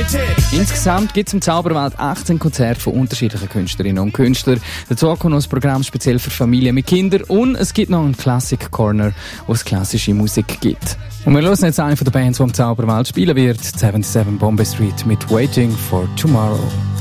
Insgesamt gibt es im Zauberwald 18 Konzerte von unterschiedlichen Künstlerinnen und Künstlern. Dazu kommt noch ein Programm speziell für Familien mit Kindern und es gibt noch einen Classic Corner, wo es klassische Musik gibt. Und wir hören jetzt eine von den Bands, die im Zauberwald spielen wird, 77 Bombay Street mit Waiting for Tomorrow.